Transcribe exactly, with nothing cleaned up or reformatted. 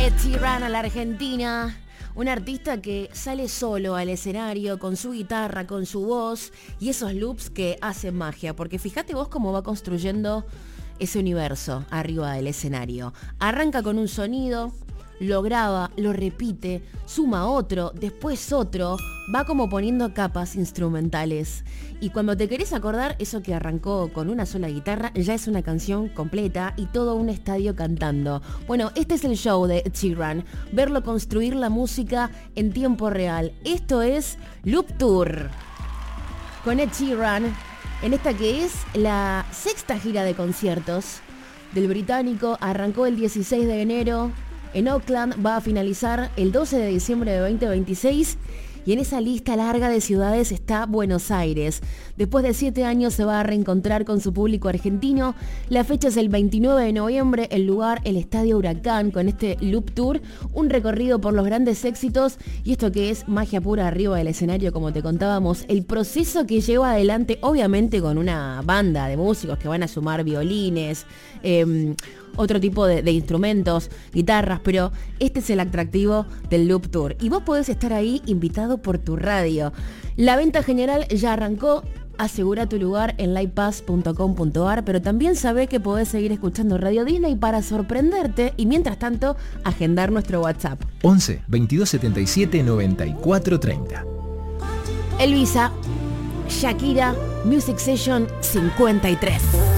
Ed Sheeran a la Argentina. Un artista que sale solo al escenario con su guitarra, con su voz y esos loops que hacen magia. Porque fíjate vos cómo va construyendo ese universo arriba del escenario. Arranca con un sonido, lo graba, lo repite, suma otro, después otro, va como poniendo capas instrumentales. Y cuando te querés acordar, eso que arrancó con una sola guitarra, ya es una canción completa y todo un estadio cantando. Bueno, este es el show de Ed Sheeran, verlo construir la música en tiempo real. Esto es Loop Tour, con Ed Sheeran, en esta que es la sexta gira de conciertos del británico. Arrancó el dieciséis de enero en Auckland, va a finalizar el doce de diciembre de veinte veintiséis y en esa lista larga de ciudades está Buenos Aires. Después de siete años se va a reencontrar con su público argentino. La fecha es el veintinueve de noviembre, el lugar, el Estadio Huracán, con este Loop Tour, un recorrido por los grandes éxitos y esto que es magia pura arriba del escenario, como te contábamos, el proceso que lleva adelante, obviamente con una banda de músicos que van a sumar violines, eh, otro tipo de, de instrumentos, guitarras, pero este es el atractivo del Loop Tour. Y vos podés estar ahí invitado por tu radio. La venta general ya arrancó. Asegura tu lugar en livepass punto com punto ar, pero también sabé que podés seguir escuchando Radio Disney para sorprenderte y mientras tanto agendar nuestro WhatsApp. once, veintidós setenta y siete, noventa y cuatro treinta. Elvisa, Shakira, Music Session cincuenta y tres.